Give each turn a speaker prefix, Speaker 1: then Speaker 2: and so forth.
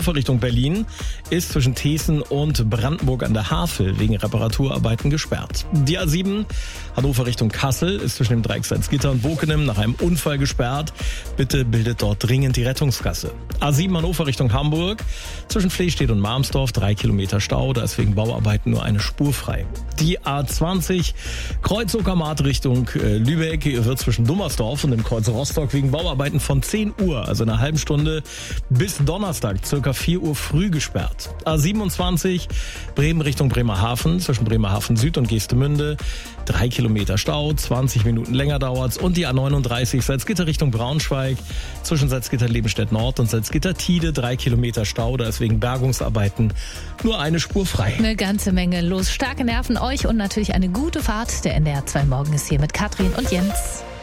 Speaker 1: A12 Richtung Berlin ist zwischen Teeßen und Brandenburg an der Havel wegen Reparaturarbeiten gesperrt. Die A7 Hannover Richtung Kassel ist zwischen dem Dreieck Salzgitter und Bokenem nach einem Unfall gesperrt. Bitte bildet dort dringend die Rettungsgasse. A7 Hannover Richtung Hamburg zwischen Flehstedt und Marmsdorf 3 Kilometer Stau, da ist wegen Bauarbeiten nur eine Spur frei. Die A20 Kreuz-Uckermark Richtung Lübeck wird zwischen Dummersdorf und dem Kreuz Rostock wegen Bauarbeiten von 10 Uhr, also einer halben Stunde, bis Donnerstag circa 4 Uhr früh gesperrt. A27 Bremen Richtung Bremerhaven zwischen Bremerhaven Süd und Geestemünde 3 Kilometer Stau, 20 Minuten länger dauert's. Und die A39 Salzgitter Richtung Braunschweig zwischen Salzgitter-Lebenstedt Nord und Salzgitter-Tide 3 Kilometer Stau, da ist wegen Bergungsarbeiten nur eine Spur frei.
Speaker 2: Eine ganze Menge los. Starke Nerven euch und natürlich eine gute Fahrt. Der NDR 2 Morgen ist hier mit Katrin und Jens.